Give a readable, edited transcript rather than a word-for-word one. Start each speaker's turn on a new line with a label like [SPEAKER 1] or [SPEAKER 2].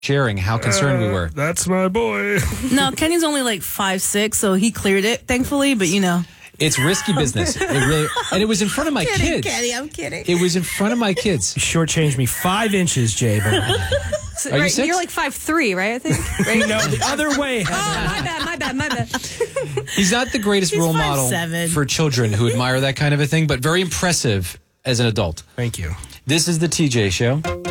[SPEAKER 1] sharing how concerned we were.
[SPEAKER 2] That's my boy.
[SPEAKER 3] No, Kenny's only like 5'6", so he cleared it, thankfully. But
[SPEAKER 1] It's risky business. It really, and it was in front of my kids.
[SPEAKER 3] Kenny, I'm kidding.
[SPEAKER 1] It was in front of my kids.
[SPEAKER 2] You shortchanged me 5 inches, Jay.
[SPEAKER 1] Are you 6?
[SPEAKER 4] You're like 5'3", right? I think. Right?
[SPEAKER 2] No, the other way.
[SPEAKER 4] Oh, my bad.
[SPEAKER 1] He's not the greatest role model
[SPEAKER 3] 5'7".
[SPEAKER 1] for children who admire that kind of a thing, but very impressive as an adult.
[SPEAKER 2] Thank you.
[SPEAKER 1] This is the TJ Show.